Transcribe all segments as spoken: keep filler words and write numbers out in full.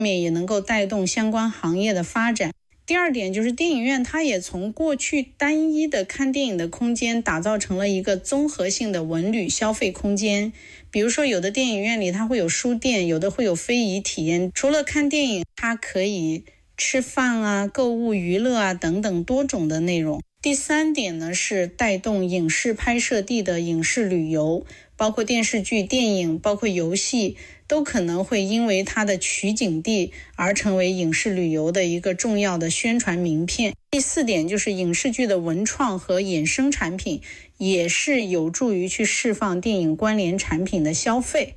面也能够带动相关行业的发展。第二点就是电影院它也从过去单一的看电影的空间打造成了一个综合性的文旅消费空间。比如说有的电影院里它会有书店，有的会有非遗体验，除了看电影它可以吃饭啊、购物、娱乐啊等等多种的内容。第三点呢是带动影视拍摄地的影视旅游，包括电视剧、电影，包括游戏，都可能会因为它的取景地而成为影视旅游的一个重要的宣传名片。第四点就是影视剧的文创和衍生产品也是有助于去释放电影关联产品的消费。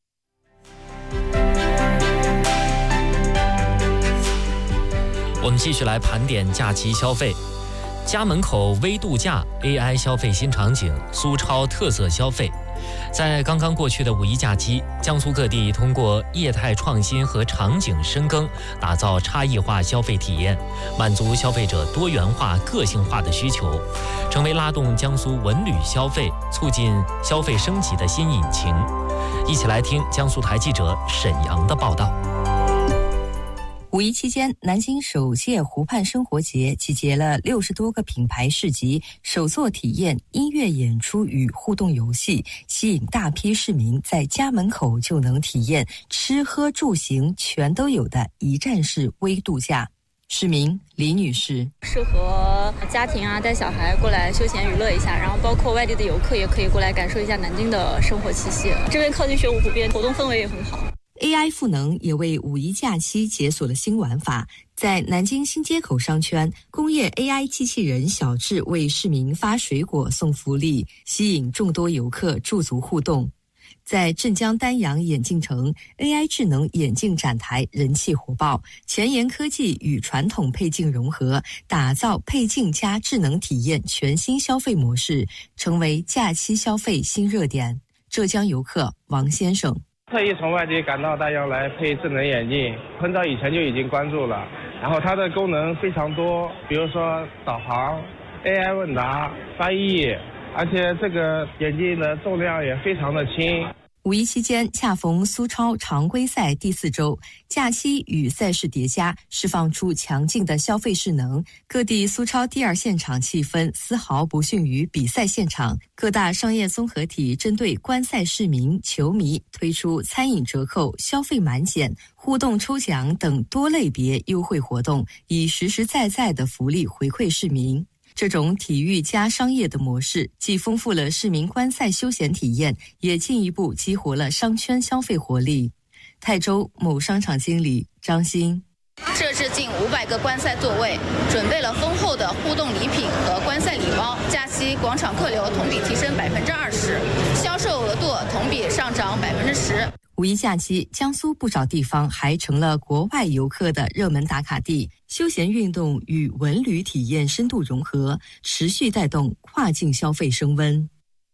我们继续来盘点假期消费。家门口微度假 A I 消费新场景，苏超特色消费。在刚刚过去的五一假期，江苏各地通过业态创新和场景深耕，打造差异化消费体验，满足消费者多元化、个性化的需求，成为拉动江苏文旅消费、促进消费升级的新引擎。一起来听江苏台记者沈阳的报道。 五一期间，南京首届湖畔生活节集结了六十多个品牌市集，手作体验、音乐演出与互动游戏，吸引大批市民在家门口就能体验吃喝住行全都有的一站式微度假。市民李女士： 适合家庭啊带小孩过来休闲娱乐一下，然后包括外地的游客也可以过来感受一下南京的生活气息。这边靠近玄武湖边，活动氛围也很好。 A I 赋能也为五一假期解锁了新玩法。在南京新街口商圈，工业 A I 机器人小智为市民发水果送福利，吸引众多游客驻足互动。在镇江丹阳眼镜城， A I 智能眼镜展台人气火爆，前沿科技与传统配镜融合，打造配镜加智能体验全新消费模式，成为假期消费新热点。浙江游客王先生： 特意从外地赶到丹阳来配智能眼镜，很早以前就已经关注了。然后它的功能非常多，比如说导航、A I 问答、翻译，而且这个眼镜的重量也非常的轻。 五一期间恰逢苏超常规赛第四周，假期与赛事叠加，释放出强劲的消费势能。各地苏超第二现场气氛丝毫不逊于比赛现场，各大商业综合体针对观赛市民、球迷推出餐饮折扣、消费满减、互动抽奖等多类别优惠活动，以实实在在的福利回馈市民。这种体育加商业的模式，既丰富了市民观赛休闲体验，也进一步激活了商圈消费活力。泰州某商场经理张鑫： 设置近五百个观赛座位，准备了丰厚的互动礼品和观赛礼包。假期广场客流同比提升百分之二十，销售额度同比上涨百分之十。 五一假期，江苏不少地方还成了国外游客的热门打卡地，休闲运动与文旅体验深度融合，持续带动跨境消费升温。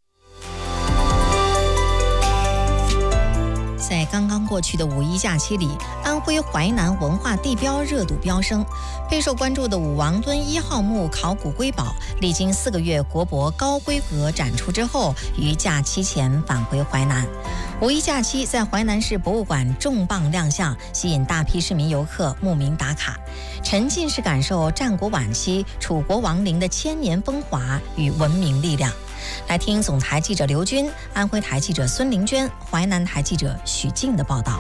在刚刚过去的五一假期里，安徽淮南文化地标热度飙升。备受关注的武王墩一号墓考古瑰宝，历经四个月国博高规格展出之后，于假期前返回淮南。五一假期在淮南市博物馆重磅亮相，吸引大批市民游客慕名打卡，沉浸式感受战国晚期楚国亡灵的千年风华与文明力量。来听总台记者刘军、安徽台记者孙玲娟、淮南台记者许静的报道。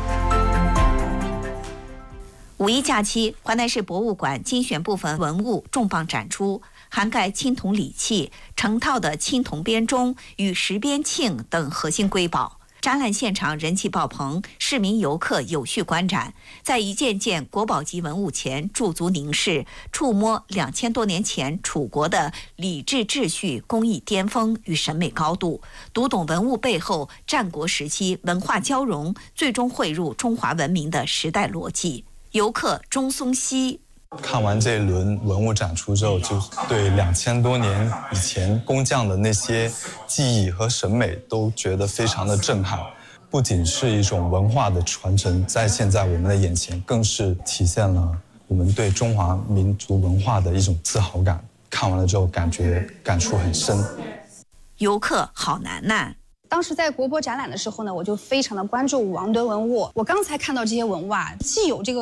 五一假期，淮南市博物馆精选部分文物重磅展出，涵盖青铜礼器、成套的青铜编钟与石编磬等核心瑰宝。展览现场人气爆棚，市民游客有序观展，在一件件国宝级文物前驻足凝视，触摸两千多年前楚国的礼制秩序、工艺巅峰与审美高度，读懂文物背后战国时期文化交融，最终汇入中华文明的时代逻辑。游客钟松熙： 看完这一轮文物展出之后，就对两千多年以前工匠的那些技艺和审美都觉得非常的震撼。不仅是一种文化的传承，在现在我们的眼前，更是体现了我们对中华民族文化的一种自豪感。看完了之后，感觉感触很深。 游客郝楠楠： 当时在国博展览的时候呢，我就非常的关注武王墩文物。我刚才看到这些文物啊，既有这个